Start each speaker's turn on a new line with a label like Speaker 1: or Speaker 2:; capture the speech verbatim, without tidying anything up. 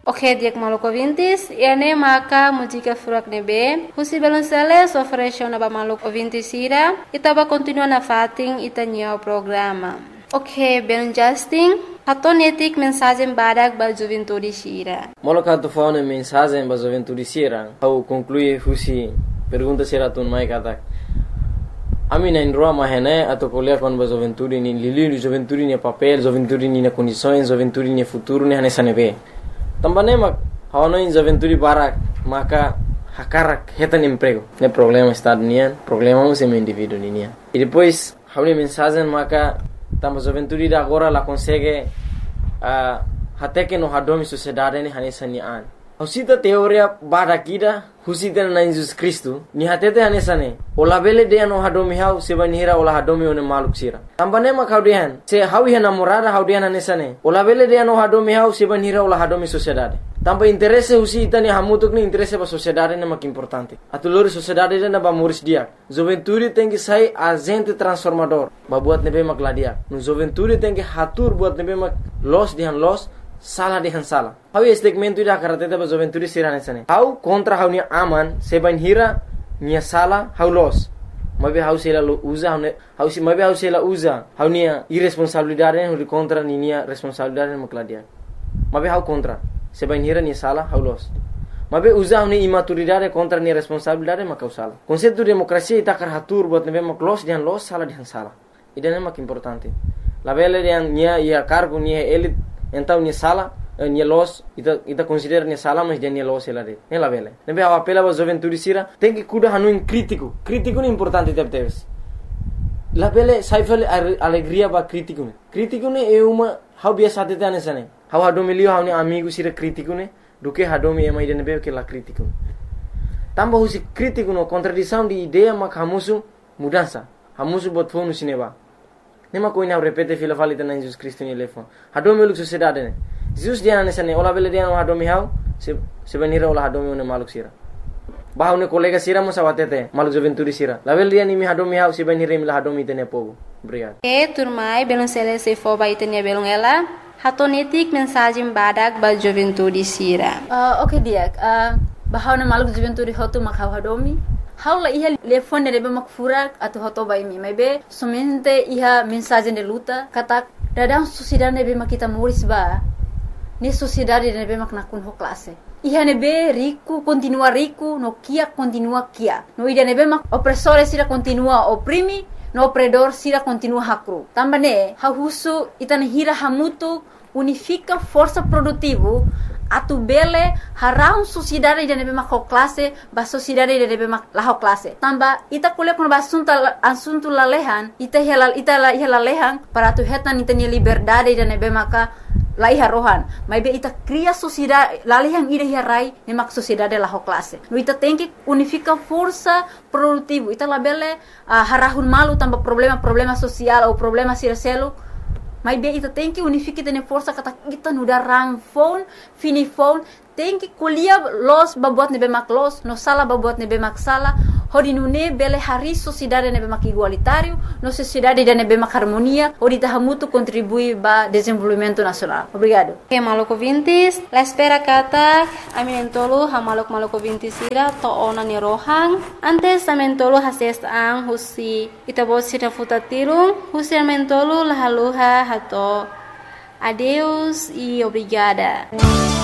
Speaker 1: Ok, diak maluco ouvintes, ene maka música furak nebe, husi belonceles oferece na ba maluco ouvintes ira, itaba continua na fating itanya o programa. Ok, ben Justin, hatonetik mensagem badak ba juventude sira.
Speaker 2: Moloka tu faune mensagem ba juventude sira, au conclui husi pergunta sira tun mai katak. Ami na indroa mahene atau kuliah kon ba juventude ni lili juventude ni papel, juventude ni na condições, juventude ni futuro ni hane sanebe. Tambane mak hawana in juventude barak maka hakarak hetan emprego. Ne problema estado nian, problema um sem indivíduo nian. E depois hauni mensagem maka tamba juventude da agora la consegue uh, até que no hadomi sociedade ni hane sanian. Husita teoria barakida husita na Jesus Cristo ni hatete hane sane. Ola bele de no hadomi hau se banhira ola hadomi one maluk sira. Tambane mak haudian se hawi hana morada haudian hane sane. Ola bele de no hadomi hau se banhira ola hadomi sociedade. Tamba interesse husita ni hamutuk ni interesse ba sociedade na mak importante. Atulori sociedade na ba muris dia. Juventude tem que sair agente transformador. Ba buat nebe mak ladia. No juventude tem que hatur buat nebe mak los dihan los salah dihan salah. Hau segmento ida karateta ba juventude sirane sane. Hau kontra hau ni aman se banhira nia salah hau los. Mabe hau sela usa hau hau si mabe hau sela usa hau nia irresponsabilidade hau contra ni nia responsabilidade mak ladia. Mabe hau contra se banhira nia salah hau los. Mabe usa hau ni imaturidade contra nia responsabilidade mak hau salah. Konsepto demokrasia ita karatur buat nebe mak los dihan los salah dihan salah. Ida mak importante. La bele dihan nia ia cargo nia elit então ni sala ni los ita ita considera ni sala mas dia ni los ela de ela vele nebe a apela ba juventude sira tem que cuidar hanu in crítico crítico ni importante tep teves la bele saifale alegria ba crítico ne crítico ne é uma how biasa tete anesane how hadomilio how ni amigo sira crítico ne do que hadomi é mais de nebe que la crítico tamba husi crítico no contradição de ideia mak hamusu mudança hamusu bot fonu sineba nema ko ina repete fila falita na Jesus Cristo ni lefon hadomi luk sociedade ne Jesus dia na sane ola bele dia no hadomi hau se se venira ola hadomi ne maluk sira bahau ne kolega sira mo sawatete maluk juventude sira la bele dia ni mi hadomi hau se venira mi la hadomi tene pogo obrigado
Speaker 1: e turmai beloncele se fo ba itenia belong ela hatonetik mensagem badak ba juventude sira
Speaker 3: uh, okay dia uh, bahau ne maluk juventude hotu makhau hadomi Haula iha telefone de mak furak atau hoto bai mi maybe somente iha mensagem de luta kata dadang sociedade nebe mak kita muris ba ni sociedade nebe mak nakun ho classe iha nebe rico continua rico no kia continua kia no ida nebe mak opressore sira continua oprimi no opredor sira continua hakru tambane ha husu itane hira hamutu unifica força produtivo atu bele harau sociedade de nebe mak classe ba sociedade de nebe mak la classe tamba ita kuliah kono basunta asunto lalehan ita hela ita la hela lehan para tu hetan ita ni liberdade de nebe maka la iha rohan mai be ita cria sociedade lalehan ida hirai ne mak sociedade la classe no ita tem que unifica força produtivo ita la bele uh, harahun malu tamba problema problema social ou problema siraselo Mas bem, ita tem que unificar tene força kata kita nuda ramfon, finifon, tem que colher los babuat nebe mak los, no sala babuat nebe mak sala, hodi nune bele hari sociedade nebe mak igualitário, no sociedade de nebe mak harmonia, hodi tahamutu contribui ba desenvolvimento nacional. Obrigado.
Speaker 1: Okay, maluco vintis, la espera kata, aminentolo ha maluk maluco vintis ira to ona ni rohang, antes amentolo hases ang husi itabot sira futatirung, husi amentolo lahaluha hato. Adeus e obrigada.